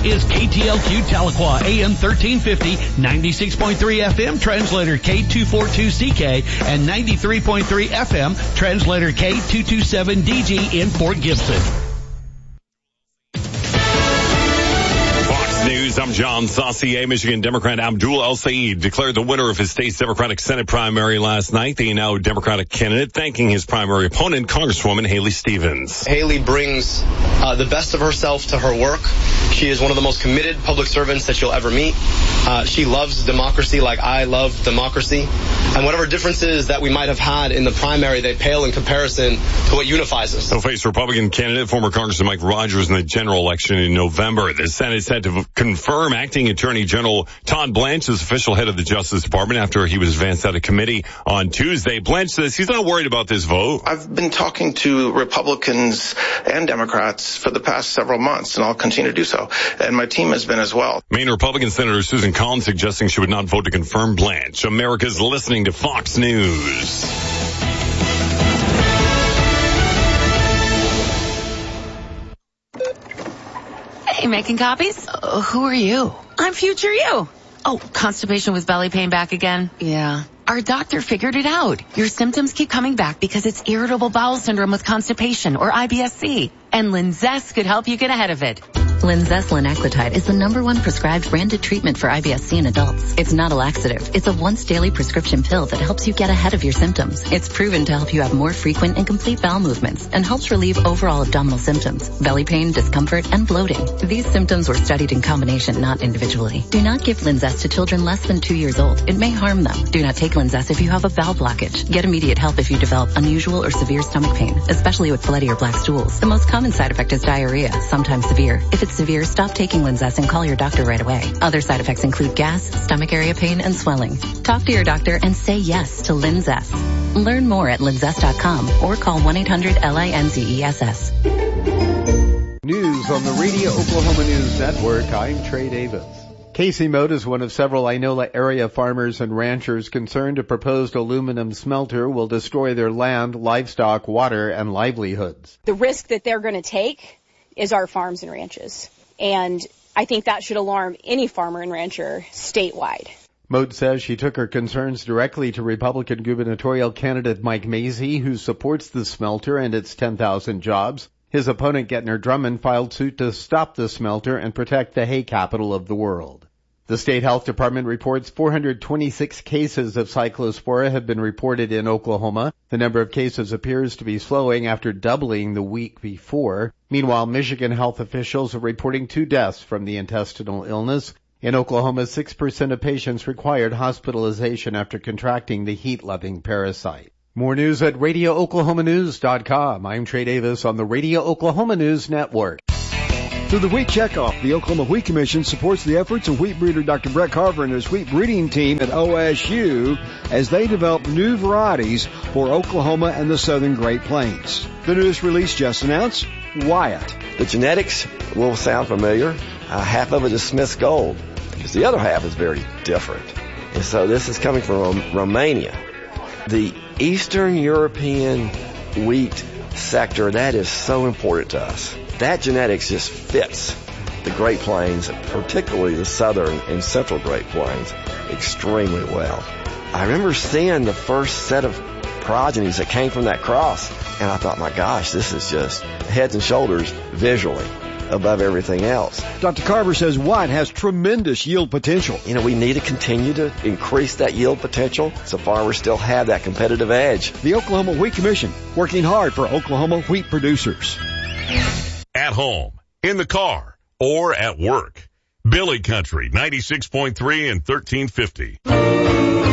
is KTLQ Tahlequah, AM 1350, 96.3 FM, translator K242CK, and 93.3 FM, translator K227DG in Fort Gibson. News. I'm John Saucier. Michigan Democrat Abdul El-Sayed declared the winner of his state's Democratic Senate primary last night. The now Democratic candidate thanking his primary opponent, Congresswoman Haley Stevens. Haley brings the best of herself to her work. She is one of the most committed public servants that you'll ever meet. She loves democracy like I love democracy. And whatever differences that we might have had in the primary, they pale in comparison to what unifies us. He'll face Republican candidate, former Congressman Mike Rogers, in the general election in November. The Senate said to confirm acting Attorney General Todd Blanche as official head of the Justice Department after he was advanced out of committee on Tuesday. Blanche says he's not worried about this vote. I've been talking to Republicans and Democrats for the past several months, and I'll continue to do so. And my team has been as well. Maine Republican Senator Susan Collins suggesting she would not vote to confirm Blanche. America's listening to Fox News. Hey, making copies? Who are you? I'm future you. Oh, constipation with belly pain back again? Yeah. Our doctor figured it out. Your symptoms keep coming back because it's irritable bowel syndrome with constipation, or IBS-C. And Linzess could help you get ahead of it. Linzess linaclotide is the #1 prescribed branded treatment for IBS-C in adults. It's not a laxative. It's a once-daily prescription pill that helps you get ahead of your symptoms. It's proven to help you have more frequent and complete bowel movements and helps relieve overall abdominal symptoms, belly pain, discomfort, and bloating. These symptoms were studied in combination, not individually. Do not give Linzess to children less than 2 years old. It may harm them. Do not take Linzess if you have a bowel blockage. Get immediate help if you develop unusual or severe stomach pain, especially with bloody or black stools. The most common side effect is diarrhea, sometimes severe. If it's severe, stop taking Linzess and call your doctor right away. Other side effects include gas, stomach area pain, and swelling. Talk to your doctor and say yes to Linzess. Learn more at linzess.com or call 1-800-LINZESS. News on the Radio Oklahoma News Network. I'm Trey Davis. Casey Moat is one of several Inola area farmers and ranchers concerned a proposed aluminum smelter will destroy their land, livestock, water, and livelihoods. The risk that they're going to take is our farms and ranches. And I think that should alarm any farmer and rancher statewide. Moat says she took her concerns directly to Republican gubernatorial candidate Mike Mazie, who supports the smelter and its 10,000 jobs. His opponent, Getner Drummond, filed suit to stop the smelter and protect the hay capital of the world. The state health department reports 426 cases of cyclospora have been reported in Oklahoma. The number of cases appears to be slowing after doubling the week before. Meanwhile, Michigan health officials are reporting 2 deaths from the intestinal illness. In Oklahoma, 6% of patients required hospitalization after contracting the heat-loving parasite. More news at RadioOklahomaNews.com. I'm Trey Davis on the Radio Oklahoma News Network. Through the Wheat Checkoff, the Oklahoma Wheat Commission supports the efforts of wheat breeder Dr. Brett Carver and his wheat breeding team at OSU as they develop new varieties for Oklahoma and the southern Great Plains. The newest release just announced, Wyatt. The genetics will sound familiar. Half of it is Smith's Gold, because the other half is very different. And so this is coming from Romania. The Eastern European wheat sector, that is so important to us. That genetics just fits the Great Plains, particularly the southern and central Great Plains, extremely well. I remember seeing the first set of progenies that came from that cross, and I thought, my gosh, this is just heads and shoulders visually above everything else. Dr. Carver says Wyatt has tremendous yield potential. You know, we need to continue to increase that yield potential so farmers still have that competitive edge. The Oklahoma Wheat Commission, working hard for Oklahoma wheat producers. At home, in the car, or at work. Billy Country, 96.3 and 1350.